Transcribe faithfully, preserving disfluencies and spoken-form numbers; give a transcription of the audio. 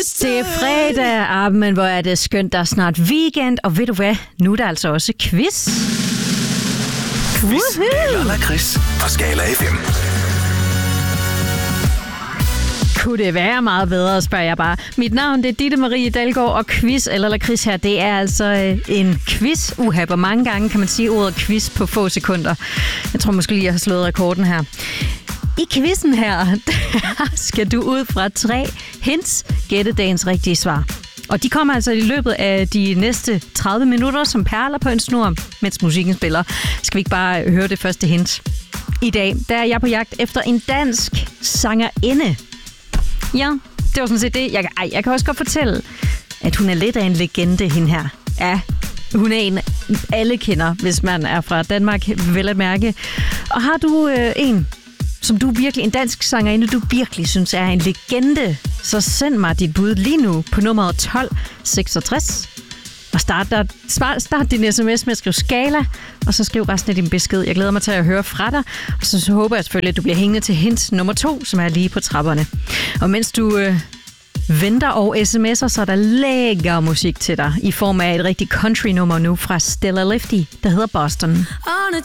Det er fredag, ah, men hvor er det skønt, der er snart weekend, og ved du hvad, nu er der altså også quiz. Quiz med Lola Chris fra Skala F M. Kunne det være meget bedre, spørger jeg bare. Mit navn det er Ditte Marie Dalgaard, og quiz eller lakrids her, det er altså øh, en quiz. Uha, hvor mange gange kan man sige ordet quiz på få sekunder. Jeg tror måske lige, jeg har slået rekorden her. I quizzen her, der skal du ud fra tre hints gætte dagens rigtige svar. Og de kommer altså i løbet af de næste tredive minutter som perler på en snor, mens musikken spiller. Skal vi ikke bare høre det første hint? I dag, der er jeg på jagt efter en dansk sangerinde. Ja, det var sådan set det. Jeg, ej, jeg kan også godt fortælle, at hun er lidt af en legende, hende her. Ja, hun er en, alle kender, hvis man er fra Danmark, vel at mærke. Og har du øh, en, som du virkelig, en dansk sangerinde, du virkelig synes er en legende, så send mig dit bud lige nu på nummeret tolv seksogtres. Og start, der, start din sms med at skrive Skala, og så skriv resten af din besked. Jeg glæder mig til at høre fra dig, og så, så håber jeg selvfølgelig, at du bliver hængende til hint nummer to, som er lige på trapperne. Og mens du øh, venter og sms'er, så er der lækker musik til dig, i form af et rigtig country-nummer nu fra Stella Lifty, der hedder Boston.